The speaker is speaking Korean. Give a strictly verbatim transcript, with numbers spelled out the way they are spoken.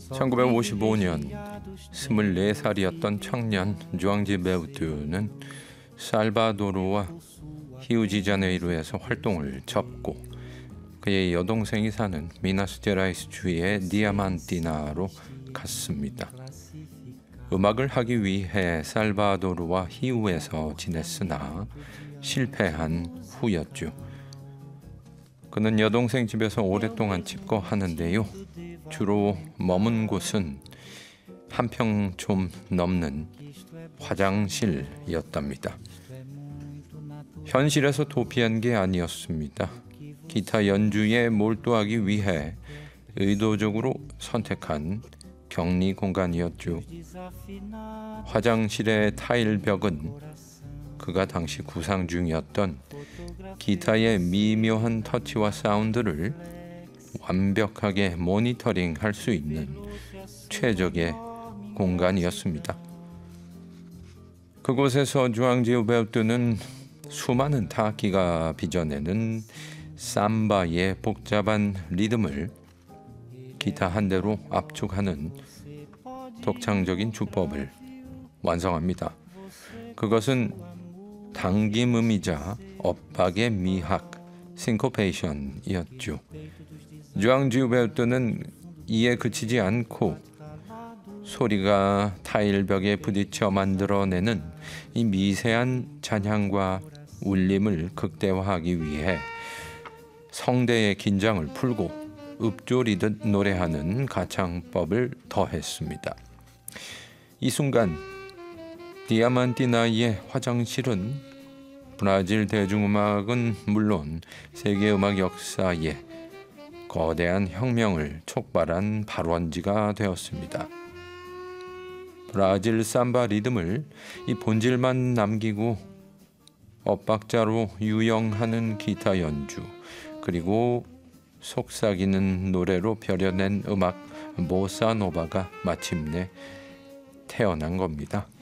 천구백오십오 년 스물네 살이었던 청년 주앙 지베우트는 살바도르와 히우지자네이루에서 활동을 접고 그의 여동생이 사는 미나스제라이스 주의 디아만티나로 갔습니다. 음악을 하기 위해 살바도르와 히우에서 지냈으나 실패한 후였죠. 그는 여동생 집에서 오랫동안 집거하는데요. 주로 머문 곳은 한 평 좀 넘는 화장실이었답니다. 현실에서 도피한 게 아니었습니다. 기타 연주에 몰두하기 위해 의도적으로 선택한 격리 공간이었죠. 화장실의 타일 벽은 그가 당시 구상 중이었던 기타의 미묘한 터치와 사운드를 완벽하게 모니터링할 수 있는 최적의 공간이었습니다. 그곳에서 주앙 지베우트는 수많은 타악기가 빚어내는 삼바의 복잡한 리듬을 기타 한 대로 압축하는 독창적인 주법을 완성합니다. 그것은 당김음이자 엇박의 미학, 싱코페이션이었죠. 주앙 지베우트는 이에 그치지 않고 소리가 타일벽에 부딪혀 만들어내는 이 미세한 잔향과 울림을 극대화하기 위해 성대의 긴장을 풀고 읊조리듯 노래하는 가창법을 더했습니다. 이 순간 디아만티나의 화장실은 브라질 대중음악은 물론 세계 음악 역사에 거대한 혁명을 촉발한 발원지가 되었습니다. 브라질 삼바 리듬을 이 본질만 남기고 엇박자로 유영하는 기타 연주, 그리고 속삭이는 노래로 벼려낸 음악 보사노바가 마침내 태어난 겁니다.